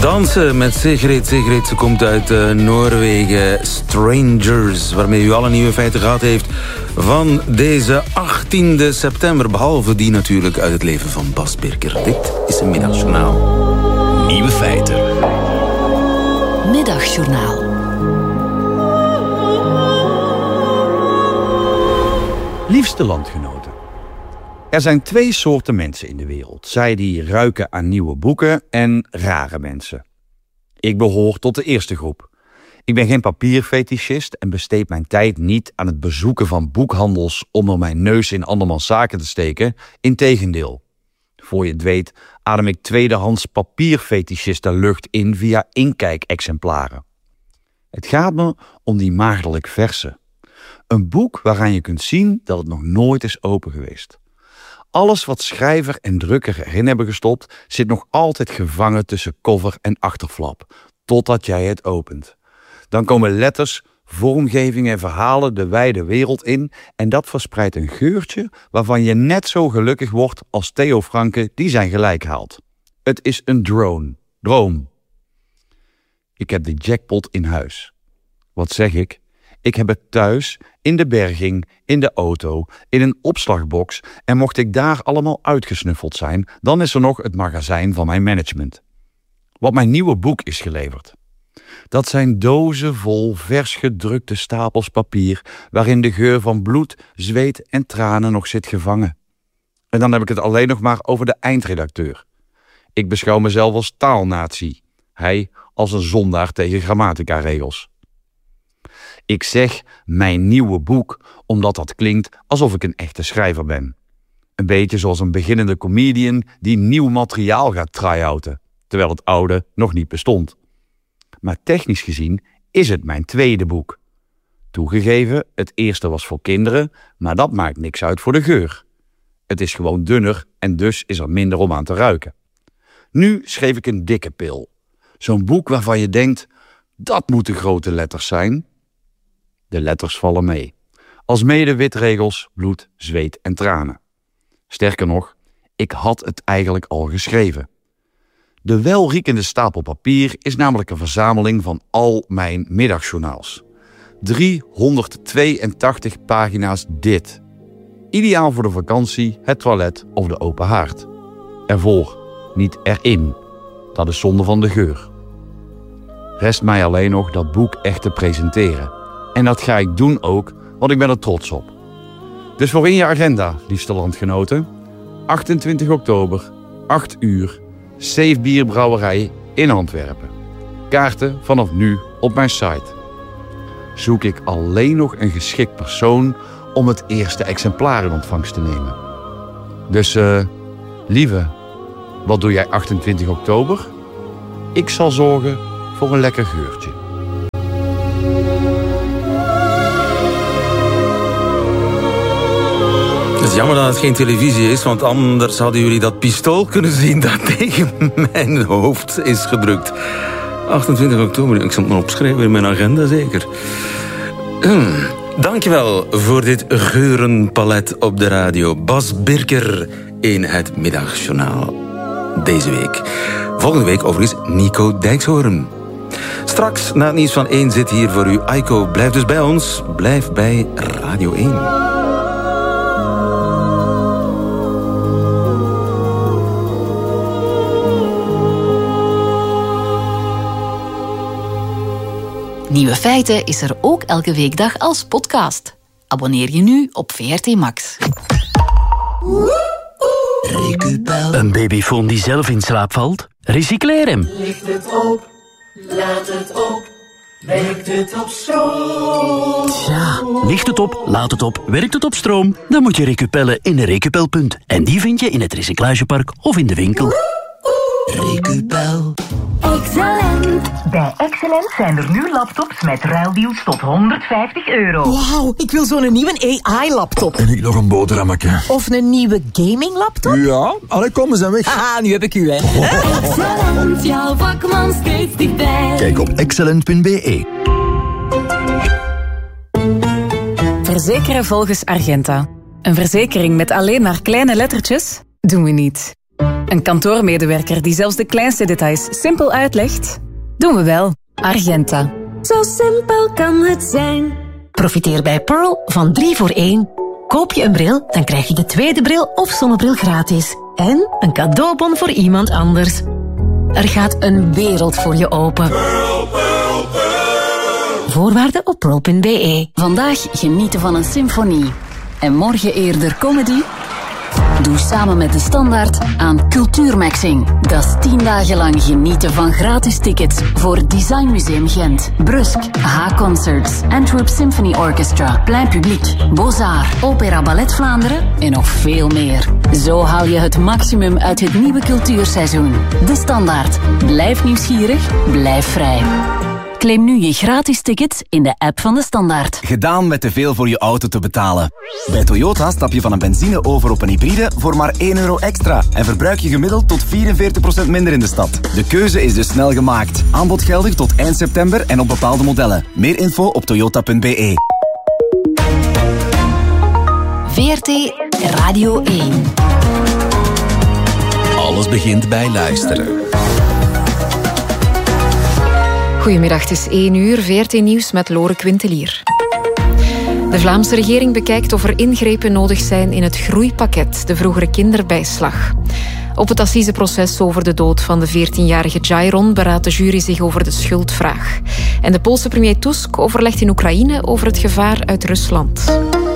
Dansen met Sigrid. Sigrid, ze komt uit Noorwegen. Strangers, waarmee u alle nieuwe feiten gehad heeft van deze 18e september. Behalve die natuurlijk uit het leven van Bas Birker. Dit is een middagjournaal. Nieuwe feiten. Middagjournaal. Liefste landgenoten. Er zijn 2 soorten mensen in de wereld. Zij die ruiken aan nieuwe boeken en rare mensen. Ik behoor tot de eerste groep. Ik ben geen papierfetischist en besteed mijn tijd niet aan het bezoeken van boekhandels om er mijn neus in andermans zaken te steken. Integendeel. Voor je het weet adem ik tweedehands papierfetischisten lucht in via inkijkexemplaren. Het gaat me om die maagdelijk verse. Een boek waaraan je kunt zien dat het nog nooit is open geweest. Alles wat schrijver en drukker erin hebben gestopt zit nog altijd gevangen tussen cover en achterflap, totdat jij het opent. Dan komen letters, vormgevingen en verhalen de wijde wereld in en dat verspreidt een geurtje waarvan je net zo gelukkig wordt als Theo Franke die zijn gelijk haalt. Het is een droom. Ik heb de jackpot in huis. Wat zeg ik? Ik heb het thuis, in de berging, in de auto, in een opslagbox en mocht ik daar allemaal uitgesnuffeld zijn, dan is er nog het magazijn van mijn management. Wat mijn nieuwe boek is geleverd. Dat zijn dozen vol vers gedrukte stapels papier waarin de geur van bloed, zweet en tranen nog zit gevangen. En dan heb ik het alleen nog maar over de eindredacteur. Ik beschouw mezelf als taalnazi. Hij als een zondaar tegen grammatica-regels. Ik zeg mijn nieuwe boek, omdat dat klinkt alsof ik een echte schrijver ben. Een beetje zoals een beginnende comedian die nieuw materiaal gaat try-outen, terwijl het oude nog niet bestond. Maar technisch gezien is het mijn tweede boek. Toegegeven, het eerste was voor kinderen, maar dat maakt niks uit voor de geur. Het is gewoon dunner en dus is er minder om aan te ruiken. Nu schreef ik een dikke pil. Zo'n boek waarvan je denkt, dat moeten grote letters zijn. De letters vallen mee. Alsmede witregels, bloed, zweet en tranen. Sterker nog, ik had het eigenlijk al geschreven. De welriekende stapel papier is namelijk een verzameling van al mijn middagjournaals. 382 pagina's dit. Ideaal voor de vakantie, het toilet of de open haard. Ervoor, niet erin. Dat is zonde van de geur. Rest mij alleen nog dat boek echt te presenteren. En dat ga ik doen ook, want ik ben er trots op. Dus voor in je agenda, liefste landgenoten. 28 oktober, 8 uur, Safe Bierbrouwerij in Antwerpen. Kaarten vanaf nu op mijn site. Zoek ik alleen nog een geschikt persoon om het eerste exemplaar in ontvangst te nemen. Dus, lieve, wat doe jij 28 oktober? Ik zal zorgen voor een lekker geurtje. Het is jammer dat het geen televisie is, want anders hadden jullie dat pistool kunnen zien dat tegen mijn hoofd is gedrukt. 28 oktober, ik zal het maar opschrijven in mijn agenda zeker. Dankjewel voor dit geurenpalet op de radio. Bas Birker in het Middagjournaal deze week. Volgende week overigens Nico Dijkshoorn. Straks na het nieuws van 1 zit hier voor u Aiko. Blijf dus bij ons, blijf bij Radio 1. Nieuwe feiten is er ook elke weekdag als podcast. Abonneer je nu op VRT Max. Een babyfoon die zelf in slaap valt? Recycleer hem. Ligt het op, laat het op, werkt het op stroom? Ja, ligt het op, laat het op, werkt het op stroom? Dan moet je Recupellen in de Recupelpunt. En die vind je in het recyclagepark of in de winkel. Recupel. Excellent. Bij Excellent zijn er nu laptops met ruildeals tot €150. Wauw, ik wil zo'n nieuwe AI-laptop. En ik nog een boterhammetje. Of een nieuwe gaming-laptop. Ja, allee, kom eens aan weg. Haha, nu heb ik u, hè. Excellent, jouw vakman steeds dichtbij. Kijk op excellent.be. Verzekeren volgens Argenta. Een verzekering met alleen maar kleine lettertjes? Doen we niet. Een kantoormedewerker die zelfs de kleinste details simpel uitlegt? Doen we wel. Argenta. Zo simpel kan het zijn. Profiteer bij Pearl van 3 voor 1. Koop je een bril, dan krijg je de tweede bril of zonnebril gratis. En een cadeaubon voor iemand anders. Er gaat een wereld voor je open. Pearl, Pearl, Pearl. Voorwaarden op pearl.be. Vandaag genieten van een symfonie. En morgen eerder comedy? Doe samen met De Standaard aan Cultuurmaxing. Dat is 10 dagen lang genieten van gratis tickets voor Design Museum Gent, Brusk, H-Concerts, Antwerp Symphony Orchestra, Plein Publiek, Beaux-Arts, Opera Ballet Vlaanderen en nog veel meer. Zo haal je het maximum uit het nieuwe cultuurseizoen. De Standaard. Blijf nieuwsgierig, blijf vrij. Claim nu je gratis tickets in de app van De Standaard. Gedaan met te veel voor je auto te betalen. Bij Toyota stap je van een benzine over op een hybride voor maar €1 extra. En verbruik je gemiddeld tot 44% minder in de stad. De keuze is dus snel gemaakt. Aanbod geldig tot eind september en op bepaalde modellen. Meer info op toyota.be. VRT Radio 1. Alles begint bij luisteren. Goedemiddag, het is 1 uur, VRT Nieuws met Lore Quintelier. De Vlaamse regering bekijkt of er ingrepen nodig zijn in het groeipakket, de vroegere kinderbijslag. Op het assiseproces over de dood van de 14-jarige Jairon beraadt de jury zich over de schuldvraag. En de Poolse premier Tusk overlegt in Oekraïne over het gevaar uit Rusland.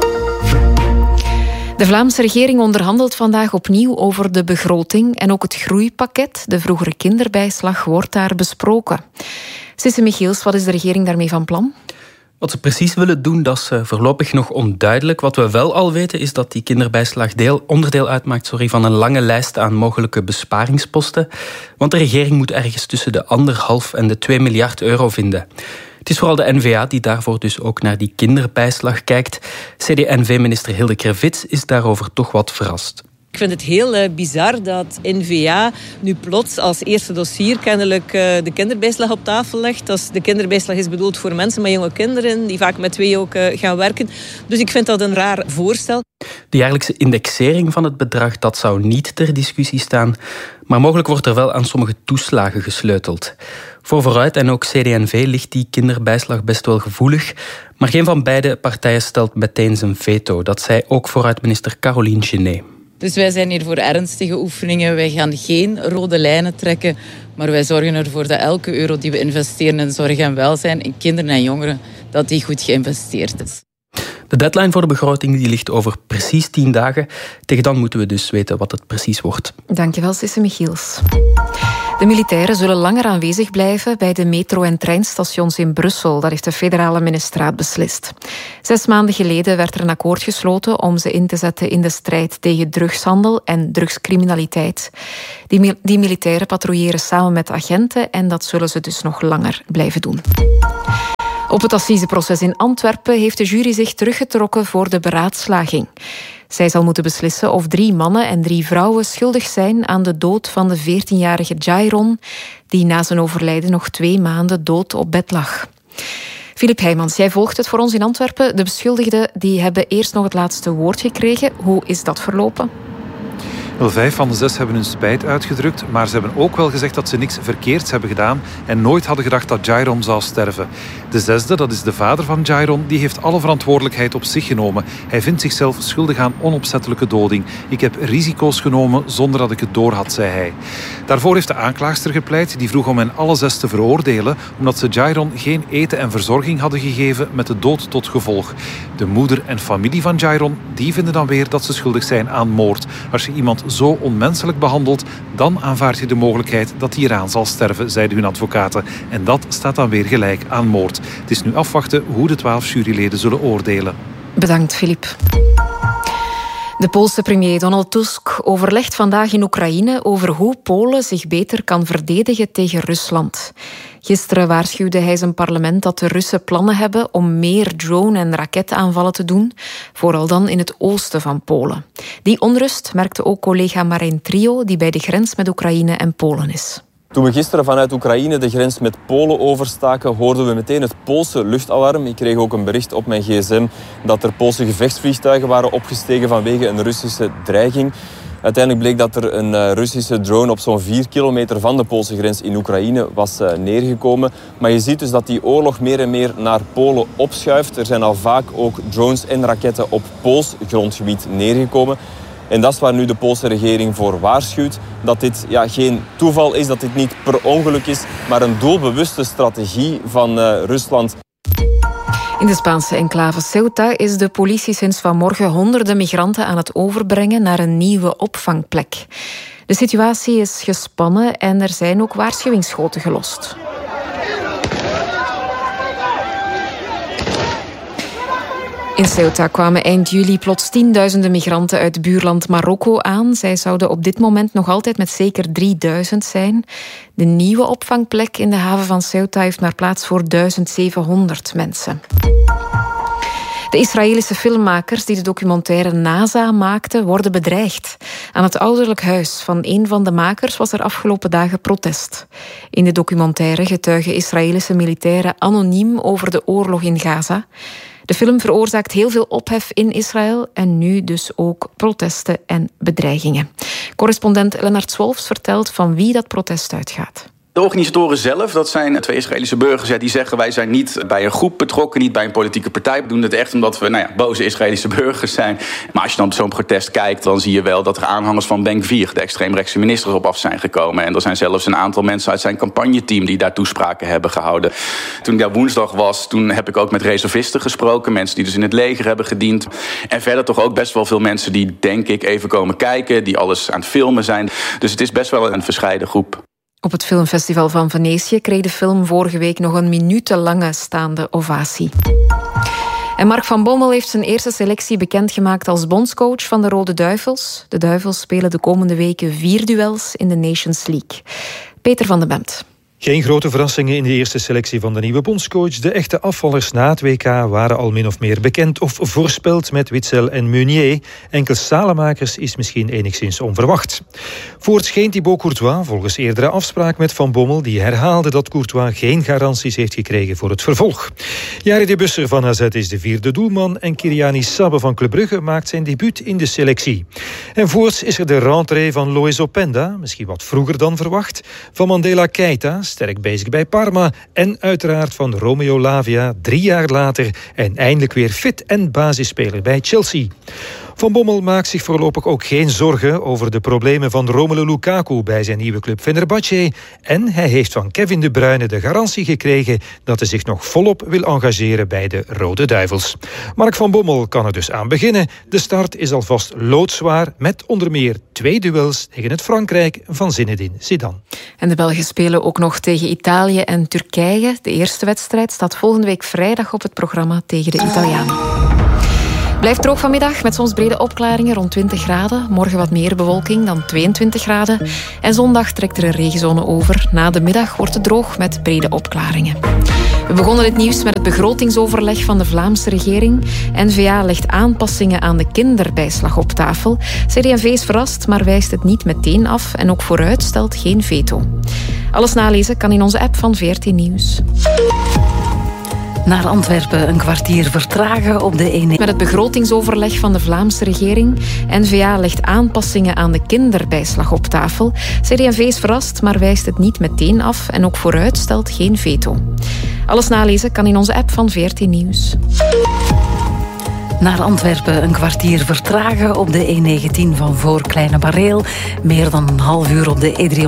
De Vlaamse regering onderhandelt vandaag opnieuw over de begroting en ook het groeipakket, de vroegere kinderbijslag, wordt daar besproken. Sisse Michiels, wat is de regering daarmee van plan? Wat ze precies willen doen, dat is voorlopig nog onduidelijk. Wat we wel al weten is dat die kinderbijslag onderdeel uitmaakt van een lange lijst aan mogelijke besparingsposten. Want de regering moet ergens tussen de 1,5 en de 2 miljard euro vinden. Het is vooral de N-VA die daarvoor dus ook naar die kinderbijslag kijkt. CD&V-minister Hilde Krevits is daarover toch wat verrast. Ik vind het heel bizar dat N-VA nu plots als eerste dossier kennelijk de kinderbijslag op tafel legt. De kinderbijslag is bedoeld voor mensen met jonge kinderen die vaak met 2 ook gaan werken. Dus ik vind dat een raar voorstel. De jaarlijkse indexering van het bedrag, dat zou niet ter discussie staan. Maar mogelijk wordt er wel aan sommige toeslagen gesleuteld. Voor Vooruit en ook CD&V ligt die kinderbijslag best wel gevoelig. Maar geen van beide partijen stelt meteen zijn veto. Dat zei ook Vooruit-minister Caroline Genet. Dus wij zijn hier voor ernstige oefeningen. Wij gaan geen rode lijnen trekken. Maar wij zorgen ervoor dat elke euro die we investeren in zorg en welzijn, in kinderen en jongeren, dat die goed geïnvesteerd is. De deadline voor de begroting die ligt over precies 10 dagen. Tegen dan moeten we dus weten wat het precies wordt. Dankjewel, Sisse Michiels. De militairen zullen langer aanwezig blijven bij de metro- en treinstations in Brussel. Dat heeft de federale ministerraad beslist. 6 maanden geleden werd er een akkoord gesloten om ze in te zetten in de strijd tegen drugshandel en drugscriminaliteit. Die militairen patrouilleren samen met agenten en dat zullen ze dus nog langer blijven doen. Op het assiseproces in Antwerpen heeft de jury zich teruggetrokken voor de beraadslaging. Zij zal moeten beslissen of 3 mannen en 3 vrouwen schuldig zijn aan de dood van de 14-jarige Jairon, die na zijn overlijden nog 2 maanden dood op bed lag. Filip Heijmans, jij volgt het voor ons in Antwerpen. De beschuldigden die hebben eerst nog het laatste woord gekregen. Hoe is dat verlopen? Wel, 5 van de 6 hebben hun spijt uitgedrukt, maar ze hebben ook wel gezegd dat ze niks verkeerds hebben gedaan en nooit hadden gedacht dat Jairon zou sterven. De 6e, dat is de vader van Jairon, die heeft alle verantwoordelijkheid op zich genomen. Hij vindt zichzelf schuldig aan onopzettelijke doding. Ik heb risico's genomen zonder dat ik het doorhad, zei hij. Daarvoor heeft de aanklaagster gepleit, die vroeg om hen alle 6 te veroordelen, omdat ze Jairon geen eten en verzorging hadden gegeven met de dood tot gevolg. De moeder en familie van Jairon, die vinden dan weer dat ze schuldig zijn aan moord. Als je iemand zo onmenselijk behandelt, dan aanvaard je de mogelijkheid dat hij eraan zal sterven, zeiden hun advocaten. En dat staat dan weer gelijk aan moord. Het is nu afwachten hoe de 12 juryleden zullen oordelen. Bedankt, Filip. De Poolse premier Donald Tusk overlegt vandaag in Oekraïne over hoe Polen zich beter kan verdedigen tegen Rusland. Gisteren waarschuwde hij zijn parlement dat de Russen plannen hebben om meer drone- en raketaanvallen te doen, vooral dan in het oosten van Polen. Die onrust merkte ook collega Marijn Trio, die bij de grens met Oekraïne en Polen is. Toen we gisteren vanuit Oekraïne de grens met Polen overstaken, hoorden we meteen het Poolse luchtalarm. Ik kreeg ook een bericht op mijn gsm dat er Poolse gevechtsvliegtuigen waren opgestegen vanwege een Russische dreiging. Uiteindelijk bleek dat er een Russische drone op zo'n 4 kilometer van de Poolse grens in Oekraïne was neergekomen. Maar je ziet dus dat die oorlog meer en meer naar Polen opschuift. Er zijn al vaak ook drones en raketten op Pools grondgebied neergekomen. En dat is waar nu de Poolse regering voor waarschuwt. Dat dit geen toeval is, dat dit niet per ongeluk is, maar een doelbewuste strategie van Rusland. In de Spaanse enclave Ceuta is de politie sinds vanmorgen honderden migranten aan het overbrengen naar een nieuwe opvangplek. De situatie is gespannen en er zijn ook waarschuwingsschoten gelost. In Ceuta kwamen eind juli plots tienduizenden migranten uit buurland Marokko aan. Zij zouden op dit moment nog altijd met zeker 3000 zijn. De nieuwe opvangplek in de haven van Ceuta heeft maar plaats voor 1700 mensen. De Israëlische filmmakers die de documentaire NASA maakten, worden bedreigd. Aan het ouderlijk huis van een van de makers was er afgelopen dagen protest. In de documentaire getuigen Israëlische militairen anoniem over de oorlog in Gaza. De film veroorzaakt heel veel ophef in Israël en nu dus ook protesten en bedreigingen. Correspondent Lennart Swolfs vertelt van wie dat protest uitgaat. De organisatoren zelf, dat zijn 2 Israëlische burgers, die zeggen wij zijn niet bij een groep betrokken, niet bij een politieke partij. We doen het echt omdat we boze Israëlische burgers zijn. Maar als je dan op zo'n protest kijkt, dan zie je wel dat er aanhangers van Ben-Gvir, de extreemrechtse minister, op af zijn gekomen. En er zijn zelfs een aantal mensen uit zijn campagneteam die daar toespraken hebben gehouden. Toen ik daar woensdag was, toen heb ik ook met reservisten gesproken. Mensen die dus in het leger hebben gediend. En verder toch ook best wel veel mensen die, denk ik, even komen kijken, die alles aan het filmen zijn. Dus het is best wel een verscheiden groep. Op het filmfestival van Venetië kreeg de film vorige week nog een minutenlange staande ovatie. En Mark van Bommel heeft zijn eerste selectie bekendgemaakt als bondscoach van de Rode Duivels. De Duivels spelen de komende weken 4 duels in de Nations League. Peter van den Bemt. Geen grote verrassingen in de eerste selectie van de nieuwe bondscoach. De echte afvallers na het WK waren al min of meer bekend of voorspeld met Witsel en Meunier. Enkel Salemakers is misschien enigszins onverwacht. Voorts geen Thibaut Courtois, volgens eerdere afspraak met Van Bommel, die herhaalde dat Courtois geen garanties heeft gekregen voor het vervolg. Jari de Busser van AZ is de 4e doelman en Kiriani Sabbe van Club Brugge maakt zijn debuut in de selectie. En voorts is er de rentrée van Loïs Openda, misschien wat vroeger dan verwacht, van Mandela Keita, sterk bezig bij Parma, en uiteraard van Romeo Lavia, 3 jaar later en eindelijk weer fit en basisspeler bij Chelsea. Van Bommel maakt zich voorlopig ook geen zorgen over de problemen van Romelu Lukaku bij zijn nieuwe club Fenerbahce en hij heeft van Kevin De Bruyne de garantie gekregen dat hij zich nog volop wil engageren bij de Rode Duivels. Mark van Bommel kan er dus aan beginnen. De start is alvast loodzwaar met onder meer 2 duels tegen het Frankrijk van Zinedine Zidane. En de Belgen spelen ook nog tegen Italië en Turkije. De eerste wedstrijd staat volgende week vrijdag op het programma tegen de Italianen. Blijft droog vanmiddag met soms brede opklaringen rond 20 graden. Morgen wat meer bewolking dan 22 graden. En zondag trekt er een regenzone over. Na de middag wordt het droog met brede opklaringen. We begonnen dit nieuws met het begrotingsoverleg van de Vlaamse regering. N-VA legt aanpassingen aan de kinderbijslag op tafel. CD&V is verrast, maar wijst het niet meteen af. En ook vooruit stelt geen veto. Alles nalezen kan in onze app van VRT Nieuws. Naar Antwerpen een kwartier vertragen op de ene. Met het begrotingsoverleg van de Vlaamse regering. N-VA legt aanpassingen aan de kinderbijslag op tafel. CD&V is verrast, maar wijst het niet meteen af. En ook vooruit stelt geen veto. Alles nalezen kan in onze app van VRT Nieuws. Naar Antwerpen een kwartier vertragen op de E19 van voor Kleine Bareel. Meer dan een half uur op de E300.